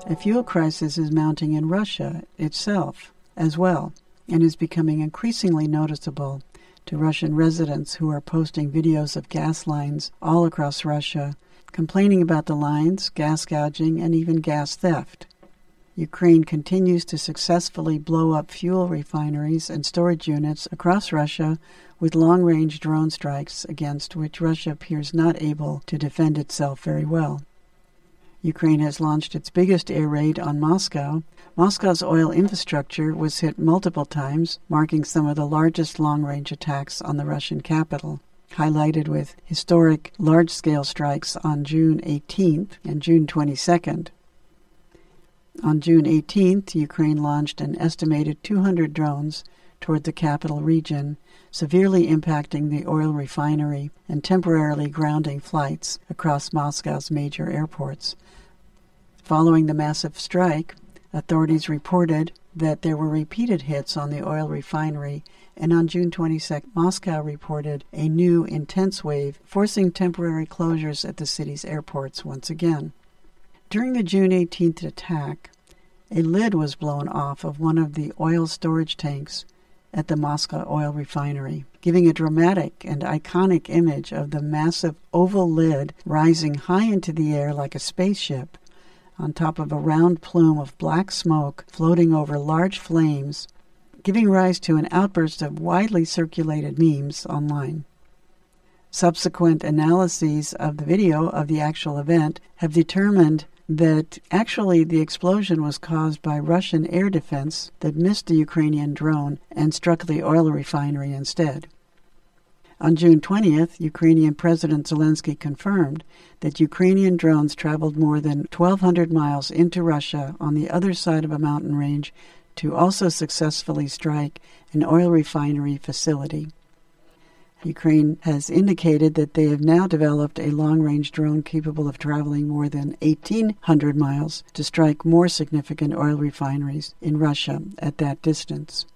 A fuel crisis is mounting in Russia itself as well, and is becoming increasingly noticeable to Russian residents who are posting videos of gas lines all across Russia, complaining about the lines, gas gouging, and even gas theft. Ukraine continues to successfully blow up fuel refineries and storage units across Russia with long-range drone strikes against which Russia appears not able to defend itself very well. Ukraine has launched its biggest air raid on Moscow. Moscow's oil infrastructure was hit multiple times, marking some of the largest long-range attacks on the Russian capital, highlighted with historic large-scale strikes on June 18th and June 22nd. On June 18th, Ukraine launched an estimated 200 drones toward the capital region, severely impacting the oil refinery and temporarily grounding flights across Moscow's major airports. Following the massive strike, authorities reported that there were repeated hits on the oil refinery, and on June 22nd, Moscow reported a new intense wave, forcing temporary closures at the city's airports once again. During the June 18th attack, a lid was blown off of one of the oil storage tanks at the Moscow oil refinery, giving a dramatic and iconic image of the massive oval lid rising high into the air like a spaceship, on top of a round plume of black smoke floating over large flames, giving rise to an outburst of widely circulated memes online. Subsequent analyses of the video of the actual event have determined that actually the explosion was caused by Russian air defense that missed the Ukrainian drone and struck the oil refinery instead. On June 20th, Ukrainian President Zelensky confirmed that Ukrainian drones traveled more than 1,200 miles into Russia on the other side of a mountain range to also successfully strike an oil refinery facility. Ukraine has indicated that they have now developed a long-range drone capable of traveling more than 1,800 miles to strike more significant oil refineries in Russia at that distance.